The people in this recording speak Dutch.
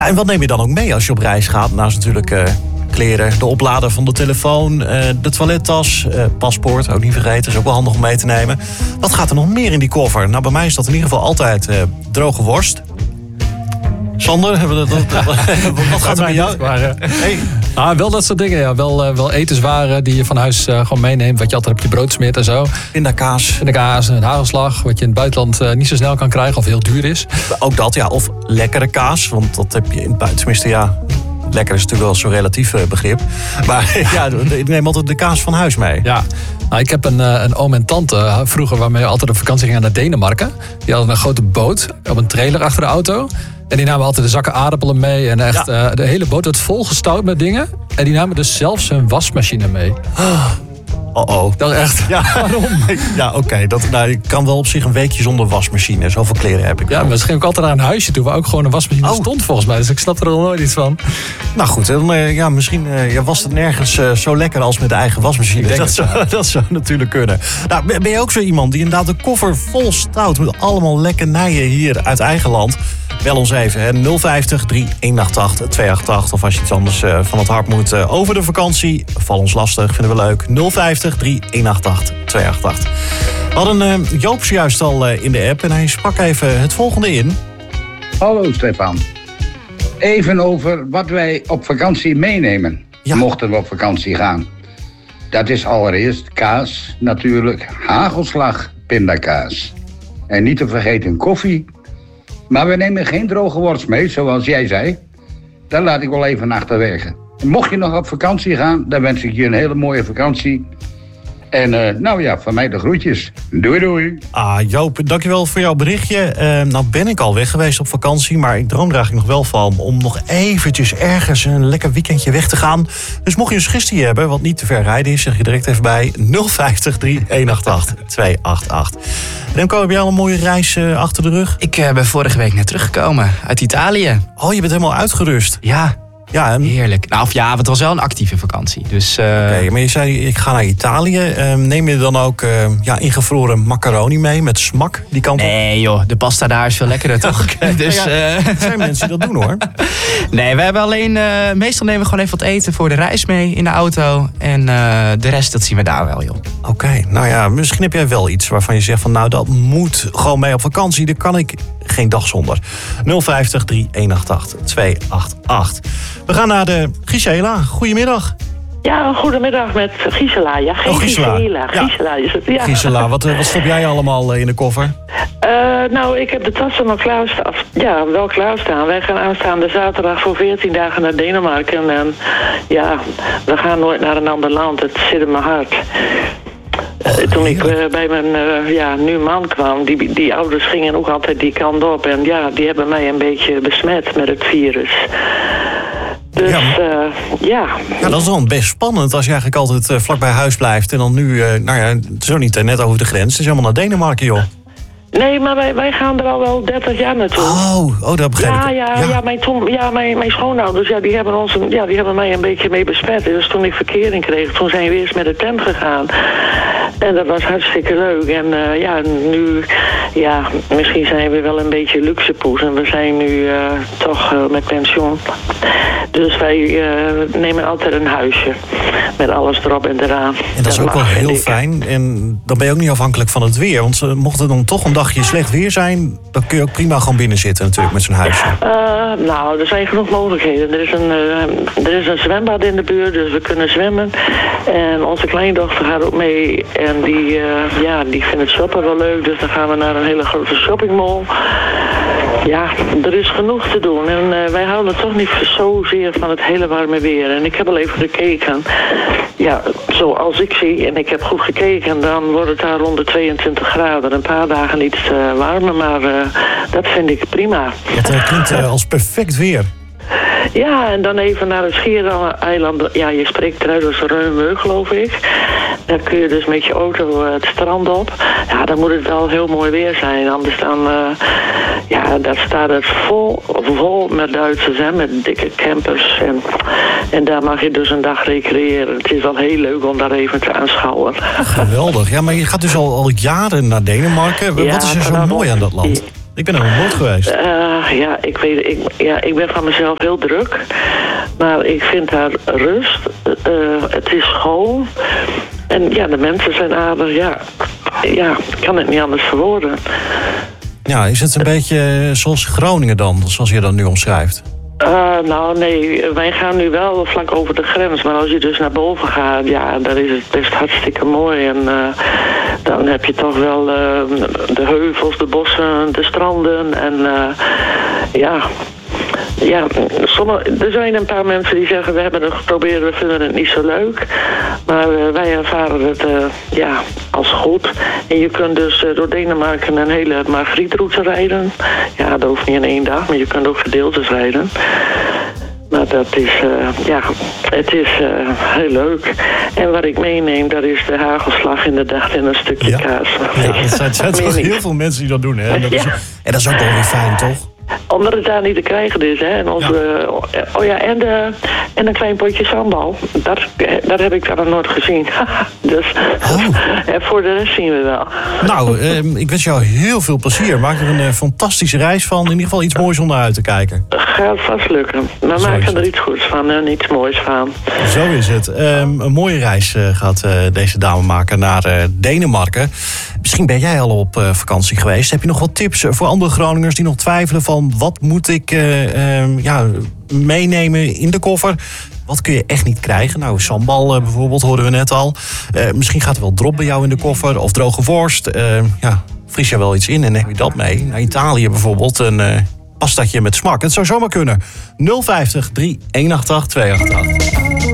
En wat neem je dan ook mee als je op reis gaat? Naast natuurlijk kleren, de oplader van de telefoon, de toilettas, paspoort, ook niet vergeten. Is ook wel handig om mee te nemen. Wat gaat er nog meer in die koffer? Nou, bij mij is dat in ieder geval altijd droge worst. Sander, wat gaat er bij jou? Wel dat soort dingen, ja. Wel etenswaren die je van huis gewoon meeneemt. Wat je altijd op je brood smeert en zo. Pindakaas, een hagelslag. Wat je in het buitenland niet zo snel kan krijgen of heel duur is. Ook dat, ja. Of lekkere kaas. Want dat heb je in het buitenland. Tenminste, ja. Lekker is natuurlijk wel zo'n relatief begrip. Maar ja, ik neem altijd de kaas van huis mee. Ja. Nou, ik heb een oom en tante vroeger waarmee we altijd op vakantie gingen naar Denemarken. Die hadden een grote boot op een trailer achter de auto. En die namen altijd de zakken aardappelen mee. En echt de hele boot werd volgestouwd met dingen. En die namen dus zelfs hun wasmachine mee. Oh. Dat is echt. Ja, waarom? Ja, oké. Ik kan wel op zich een weekje zonder wasmachine. Zoveel kleren heb ik. Ja, maar ze gingen ook altijd naar een huisje toe waar ook gewoon een wasmachine stond volgens mij. Dus ik snap er al nooit iets van. Nou goed, misschien was het nergens zo lekker als met de eigen wasmachine. Dat zou natuurlijk kunnen. Nou, ben je ook zo iemand die inderdaad de koffer vol stout met allemaal lekkernijen hier uit eigen land? Bel ons even, hè. 050 3188 288. Of als je iets anders van het hart moet over de vakantie. Val ons lastig, vinden we leuk. 050 3188 288. We hadden Joop zojuist al in de app en hij sprak even het volgende in. Hallo Stefan. Even over wat wij op vakantie meenemen. Ja. Mochten we op vakantie gaan. Dat is allereerst kaas natuurlijk. Hagelslag, pindakaas. En niet te vergeten koffie. Maar we nemen geen droge worst mee, zoals jij zei. Dat laat ik wel even achterwege. Mocht je nog op vakantie gaan, dan wens ik je een hele mooie vakantie. En van mij de groetjes. Doei doei. Joop, dankjewel voor jouw berichtje. Nou ben ik al weg geweest op vakantie, maar ik droom er eigenlijk nog wel van om nog eventjes ergens een lekker weekendje weg te gaan. Dus mocht je een suggestie hebben, wat niet te ver rijden is, zeg je direct even bij 050 3188 288. Remco, heb jij al een mooie reis achter de rug? Ik ben vorige week net teruggekomen uit Italië. Oh, je bent helemaal uitgerust. Ja. Ja, heerlijk. Nou, het was wel een actieve vakantie. Dus, Oké, maar je zei, ik ga naar Italië. Neem je dan ook ingevroren macaroni mee met smak die kant op? Nee joh, de pasta daar is veel lekkerder toch? Dus, er zijn mensen die dat doen hoor. Nee, we hebben alleen... meestal nemen we gewoon even wat eten voor de reis mee in de auto. En de rest, dat zien we daar wel joh. Oké, nou ja, misschien heb jij wel iets waarvan je zegt van... nou, dat moet gewoon mee op vakantie. Daar kan ik geen dag zonder. 050 3188 288. We gaan naar de Gisela. Goedemiddag. Ja, goedemiddag met Gisela. Ja, geen Gisela. Gisela is het. Ja. Gisela, wat stop jij allemaal in de koffer? Ik heb de tassen al klaarstaan. Wij gaan aanstaande zaterdag voor 14 dagen naar Denemarken. En we gaan nooit naar een ander land. Het zit in mijn hart. Toen ik bij mijn nu man kwam, die ouders gingen ook altijd die kant op. En die hebben mij een beetje besmet met het virus. Dus dat is dan best spannend als je eigenlijk altijd vlak bij huis blijft. En dan nu, zo niet net over de grens. Het is helemaal naar Denemarken, joh. Nee, maar wij gaan er al wel 30 jaar naartoe. Oh, dat begrijp ik. Mijn schoonouders, die hebben mij een beetje mee besmet. Dus toen ik verkering kreeg, toen zijn we eerst met de tent gegaan. En dat was hartstikke leuk. En nu, misschien zijn we wel een beetje luxepoes. En we zijn nu toch met pensioen. Dus wij nemen altijd een huisje. Met alles erop en eraan. En dat is ook wel heel fijn. En dan ben je ook niet afhankelijk van het weer. Want mocht het dan toch een dagje slecht weer zijn... dan kun je ook prima gewoon binnen zitten natuurlijk met zo'n huisje. Er zijn genoeg mogelijkheden. Er is een zwembad in de buurt, dus we kunnen zwemmen. En onze kleindochter gaat ook mee. En die vindt het shoppen wel leuk. Dus dan gaan we naar een hele grote shoppingmall. Ja, er is genoeg te doen. En wij houden toch niet zozeer van het hele warme weer. En ik heb al even gekeken. Ja, zoals ik zie, en ik heb goed gekeken... dan wordt het daar rond de 22 graden. Een paar dagen iets warmer, maar dat vind ik prima. Het klinkt als perfect weer. Ja, en dan even naar het Schiereiland. Ja, je spreekt eruit als Reumeu, geloof ik. Daar kun je dus met je auto het strand op. Ja, dan moet het wel heel mooi weer zijn. Anders dan, daar staat het vol met Duitsers, hè, met dikke campers. En daar mag je dus een dag recreëren. Het is wel heel leuk om daar even te aanschouwen. Geweldig. Ja, maar je gaat dus al jaren naar Denemarken. Wat is er zo mooi aan dat land? Ik ben er nog nooit geweest. ik ben van mezelf heel druk. Maar ik vind haar rust. Het is schoon. En ja, de mensen zijn aardig. Ja, ik kan het niet anders verwoorden. Ja, is het een beetje zoals Groningen dan, zoals je dat nu omschrijft? Nou nee, wij gaan nu wel vlak over de grens. Maar als je dus naar boven gaat, ja, dan is het best hartstikke mooi. En dan heb je toch wel de heuvels, de bossen, de stranden. En er zijn een paar mensen die zeggen, we hebben het geprobeerd, we vinden het niet zo leuk. Maar wij ervaren het als goed. En je kunt dus door Denemarken een hele Margrietroute rijden. Ja, dat hoeft niet in 1 dag, maar je kunt ook gedeeltes rijden. Maar dat is, het is heel leuk. En wat ik meeneem, dat is de hagelslag inderdaad en een stukje kaas. Ja, er zijn toch heel veel mensen die dat doen, hè? En dat is ook wel weer fijn, toch? Omdat het daar niet te krijgen is, hè. En een klein potje sambal. Dat heb ik daar nog nooit gezien. Dus voor de rest zien we wel. Nou, ik wens jou heel veel plezier. Maak er een fantastische reis van. In ieder geval iets moois om naar uit te kijken. Gaat vast lukken. Maar maak er iets goeds van en iets moois van. Zo is het. Een mooie reis gaat deze dame maken naar Denemarken. Misschien ben jij al op vakantie geweest. Heb je nog wat tips voor andere Groningers die nog twijfelen van wat moet ik meenemen in de koffer? Wat kun je echt niet krijgen? Nou, sambal bijvoorbeeld, hoorden we net al. Misschien gaat er wel drop bij jou in de koffer of droge worst. Vries je wel iets in en neem je dat mee. Naar Italië bijvoorbeeld, een pastatje met smak. Het zou zomaar kunnen. 050 3188 288.